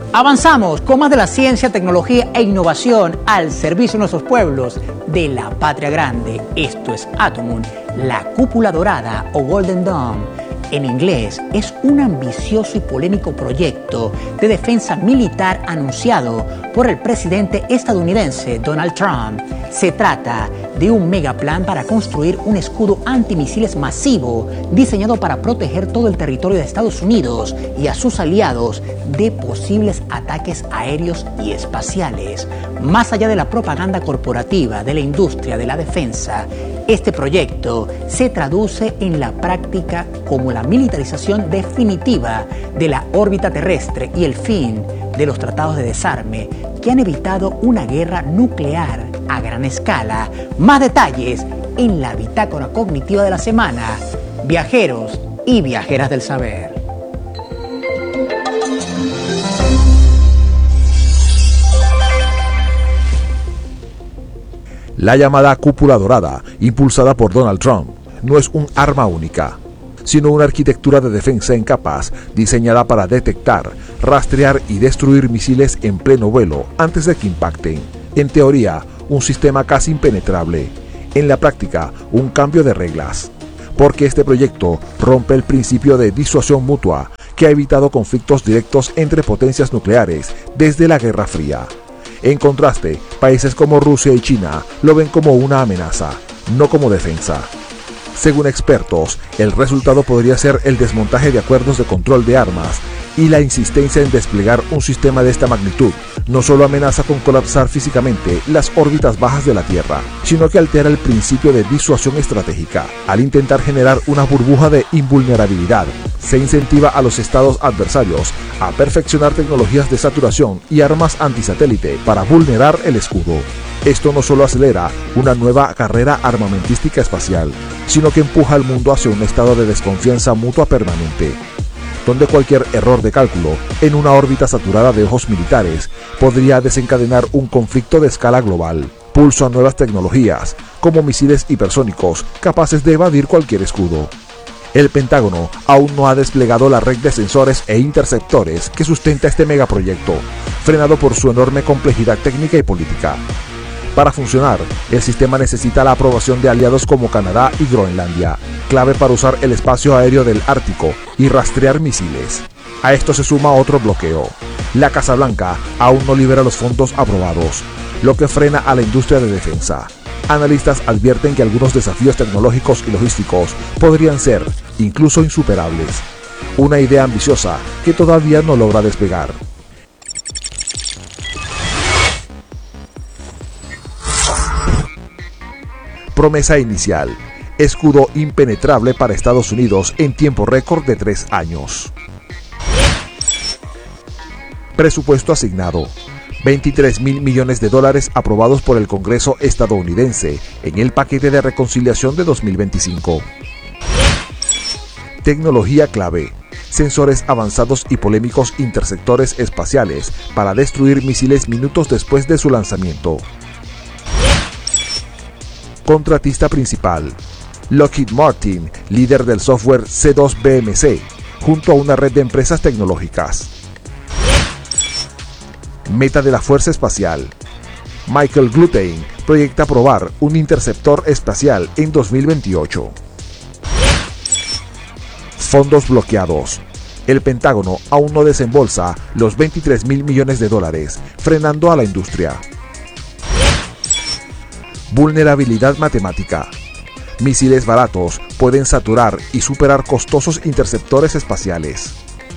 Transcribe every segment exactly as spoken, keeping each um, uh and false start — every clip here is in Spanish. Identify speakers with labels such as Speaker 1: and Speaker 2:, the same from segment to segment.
Speaker 1: Avanzamos con más de la ciencia, tecnología e innovación al servicio de nuestros pueblos de la patria grande. Esto es Atomun, la cúpula dorada o Golden Dome. En inglés, es un ambicioso y polémico proyecto de defensa militar anunciado por el presidente estadounidense Donald Trump. Se trata de un megaplan para construir un escudo antimisiles masivo diseñado para proteger todo el territorio de Estados Unidos y a sus aliados de posibles ataques aéreos y espaciales. Más allá de la propaganda corporativa de la industria de la defensa, este proyecto se traduce en la práctica como la militarización definitiva de la órbita terrestre y el fin de los tratados de desarme que han evitado una guerra nuclear a gran escala. Más detalles en la bitácora cognitiva de la semana. Viajeros y viajeras del saber.
Speaker 2: La llamada cúpula dorada, impulsada por Donald Trump, no es un arma única, sino una arquitectura de defensa en capas diseñada para detectar, rastrear y destruir misiles en pleno vuelo antes de que impacten. En teoría, un sistema casi impenetrable. En la práctica, un cambio de reglas. Porque este proyecto rompe el principio de disuasión mutua que ha evitado conflictos directos entre potencias nucleares desde la Guerra Fría. En contraste, países como Rusia y China lo ven como una amenaza, no como defensa. Según expertos, el resultado podría ser el desmontaje de acuerdos de control de armas y la insistencia en desplegar un sistema de esta magnitud no solo amenaza con colapsar físicamente las órbitas bajas de la Tierra, sino que altera el principio de disuasión estratégica. Al intentar generar una burbuja de invulnerabilidad, se incentiva a los estados adversarios a perfeccionar tecnologías de saturación y armas antisatélite para vulnerar el escudo. Esto no solo acelera una nueva carrera armamentística espacial, sino que empuja al mundo hacia un estado de desconfianza mutua permanente, donde cualquier error de cálculo en una órbita saturada de ojos militares podría desencadenar un conflicto de escala global. Pulso a nuevas tecnologías, como misiles hipersónicos capaces de evadir cualquier escudo. El Pentágono aún no ha desplegado la red de sensores e interceptores que sustenta este megaproyecto, frenado por su enorme complejidad técnica y política. Para funcionar, el sistema necesita la aprobación de aliados como Canadá y Groenlandia, clave para usar el espacio aéreo del Ártico y rastrear misiles. A esto se suma otro bloqueo. La Casa Blanca aún no libera los fondos aprobados, lo que frena a la industria de defensa. Analistas advierten que algunos desafíos tecnológicos y logísticos podrían ser incluso insuperables. Una idea ambiciosa que todavía no logra despegar. Promesa inicial: escudo impenetrable para Estados Unidos en tiempo récord de tres años. Presupuesto asignado: veintitrés mil millones de dólares aprobados por el Congreso estadounidense en el paquete de reconciliación de dos mil veinticinco. Tecnología clave: sensores avanzados y polémicos interceptores espaciales para destruir misiles minutos después de su lanzamiento. Contratista principal: Lockheed Martin, líder del software C dos B M C, junto a una red de empresas tecnológicas. Meta de la Fuerza Espacial: Michael Glutain proyecta probar un interceptor espacial en dos mil veintiocho. Fondos bloqueados: el Pentágono aún no desembolsa los veintitrés mil millones de dólares, frenando a la industria. Vulnerabilidad matemática: misiles baratos pueden saturar y superar costosos interceptores espaciales.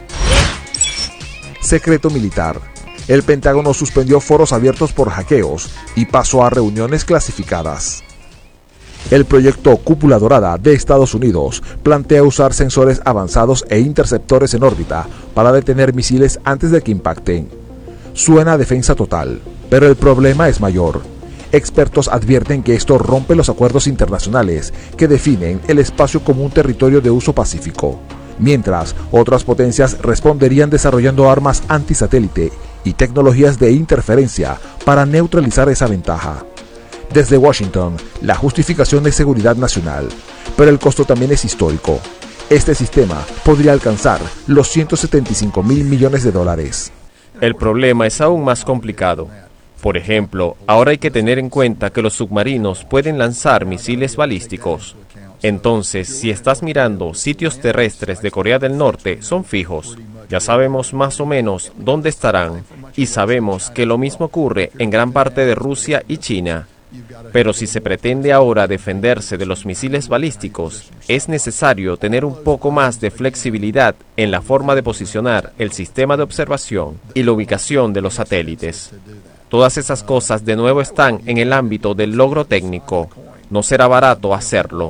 Speaker 2: Secreto militar: el Pentágono suspendió foros abiertos por hackeos y pasó a reuniones clasificadas. El proyecto Cúpula Dorada de Estados Unidos plantea usar sensores avanzados e interceptores en órbita para detener misiles antes de que impacten. Suena a defensa total, pero el problema es mayor. Expertos advierten que esto rompe los acuerdos internacionales que definen el espacio como un territorio de uso pacífico, mientras otras potencias responderían desarrollando armas antisatélite y tecnologías de interferencia para neutralizar esa ventaja. Desde Washington, la justificación es seguridad nacional, pero el costo también es histórico. Este sistema podría alcanzar los ciento setenta y cinco mil millones de dólares.
Speaker 3: El problema es aún más complicado. Por ejemplo, ahora hay que tener en cuenta que los submarinos pueden lanzar misiles balísticos. Entonces, si estás mirando sitios terrestres de Corea del Norte, son fijos. Ya sabemos más o menos dónde estarán y sabemos que lo mismo ocurre en gran parte de Rusia y China. Pero si se pretende ahora defenderse de los misiles balísticos, es necesario tener un poco más de flexibilidad en la forma de posicionar el sistema de observación y la ubicación de los satélites. Todas esas cosas de nuevo están en el ámbito del logro técnico. No será barato hacerlo.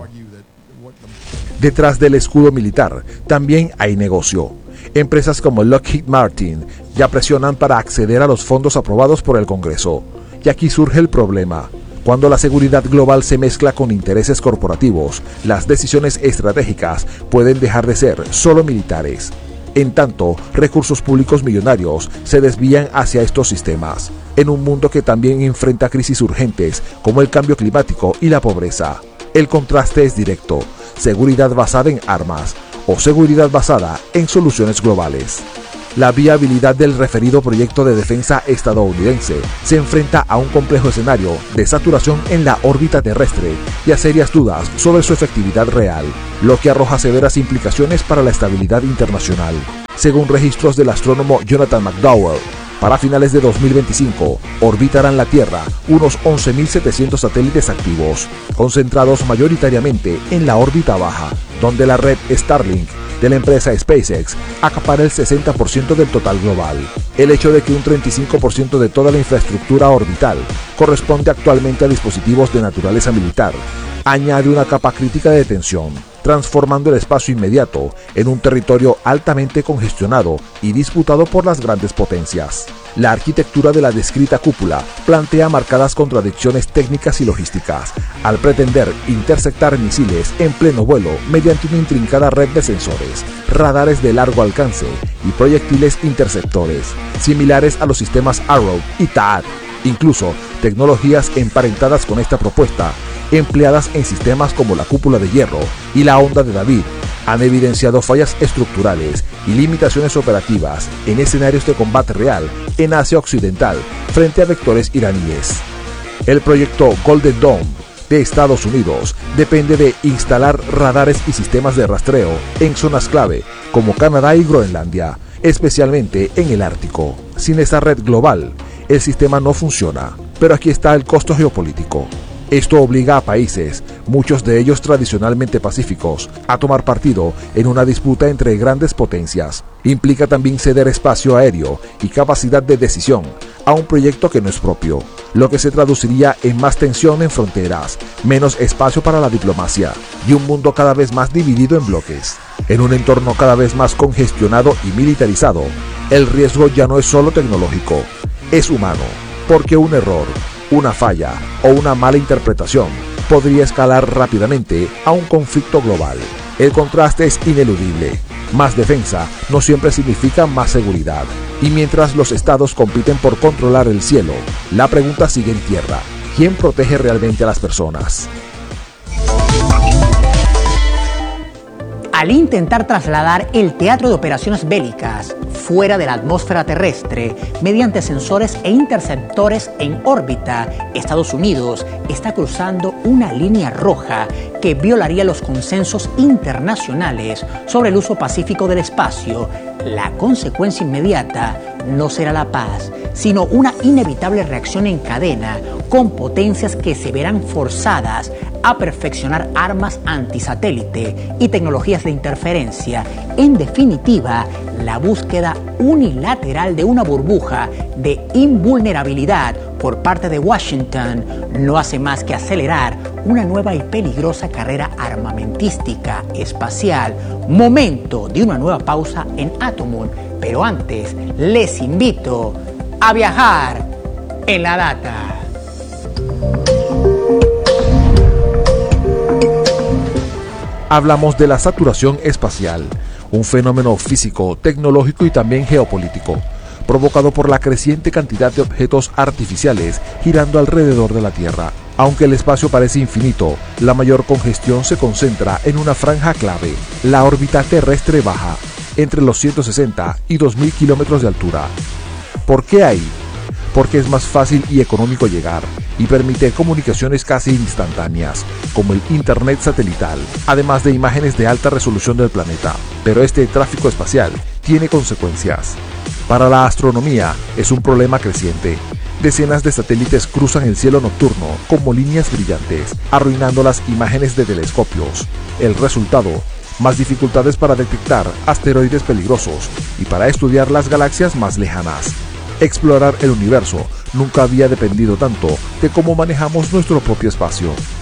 Speaker 2: Detrás del escudo militar también hay negocio. Empresas como Lockheed Martin ya presionan para acceder a los fondos aprobados por el Congreso. Y aquí surge el problema. Cuando la seguridad global se mezcla con intereses corporativos, las decisiones estratégicas pueden dejar de ser solo militares. En tanto, recursos públicos millonarios se desvían hacia estos sistemas, en un mundo que también enfrenta crisis urgentes como el cambio climático y la pobreza. El contraste es directo: seguridad basada en armas o seguridad basada en soluciones globales. La viabilidad del referido proyecto de defensa estadounidense se enfrenta a un complejo escenario de saturación en la órbita terrestre y a serias dudas sobre su efectividad real, lo que arroja severas implicaciones para la estabilidad internacional. Según registros del astrónomo Jonathan McDowell, para finales de dos mil veinticinco orbitarán la Tierra unos once mil setecientos satélites activos, concentrados mayoritariamente en la órbita baja, donde la red Starlink de la empresa SpaceX acapara el sesenta por ciento del total global. El hecho de que un treinta y cinco por ciento de toda la infraestructura orbital corresponde actualmente a dispositivos de naturaleza militar añade una capa crítica de tensión, transformando el espacio inmediato en un territorio altamente congestionado y disputado por las grandes potencias. La arquitectura de la descrita cúpula plantea marcadas contradicciones técnicas y logísticas, al pretender interceptar misiles en pleno vuelo mediante una intrincada red de sensores, radares de largo alcance y proyectiles interceptores, similares a los sistemas Arrow y T A A D. Incluso tecnologías emparentadas con esta propuesta, empleadas en sistemas como la cúpula de hierro y la onda de David, han evidenciado fallas estructurales y limitaciones operativas en escenarios de combate real en Asia Occidental frente a vectores iraníes. El proyecto Golden Dome de Estados Unidos depende de instalar radares y sistemas de rastreo en zonas clave como Canadá y Groenlandia, especialmente en el Ártico. Sin esta red global, el sistema no funciona, pero aquí está el costo geopolítico. Esto obliga a países, muchos de ellos tradicionalmente pacíficos, a tomar partido en una disputa entre grandes potencias. Implica también ceder espacio aéreo y capacidad de decisión a un proyecto que no es propio, lo que se traduciría en más tensión en fronteras, menos espacio para la diplomacia y un mundo cada vez más dividido en bloques. En un entorno cada vez más congestionado y militarizado, el riesgo ya no es solo tecnológico, es humano, porque un error, una falla o una mala interpretación podría escalar rápidamente a un conflicto global. El contraste es ineludible. Más defensa no siempre significa más seguridad. Y mientras los estados compiten por controlar el cielo, la pregunta sigue en tierra: ¿quién protege realmente a las personas?
Speaker 1: Al intentar trasladar el teatro de operaciones bélicas fuera de la atmósfera terrestre mediante sensores e interceptores en órbita, Estados Unidos está cruzando una línea roja que violaría los consensos internacionales sobre el uso pacífico del espacio. La consecuencia inmediata no será la paz, sino una inevitable reacción en cadena con potencias que se verán forzadas a perfeccionar armas antisatélite y tecnologías de interferencia. En definitiva, la búsqueda unilateral de una burbuja de invulnerabilidad por parte de Washington no hace más que acelerar una nueva y peligrosa carrera armamentística espacial. Momento de una nueva pausa en Atomoon, pero antes les invito a viajar en la data.
Speaker 2: Hablamos de la saturación espacial, un fenómeno físico, tecnológico y también geopolítico, provocado por la creciente cantidad de objetos artificiales girando alrededor de la Tierra. Aunque el espacio parece infinito, la mayor congestión se concentra en una franja clave, la órbita terrestre baja, entre los ciento sesenta y dos mil kilómetros de altura. ¿Por qué ahí? Porque es más fácil y económico llegar y permite comunicaciones casi instantáneas, como el Internet satelital, además de imágenes de alta resolución del planeta. Pero este tráfico espacial tiene consecuencias. Para la astronomía es un problema creciente. Decenas de satélites cruzan el cielo nocturno como líneas brillantes, arruinando las imágenes de telescopios. El resultado: más dificultades para detectar asteroides peligrosos y para estudiar las galaxias más lejanas. Explorar el universo nunca había dependido tanto de cómo manejamos nuestro propio espacio.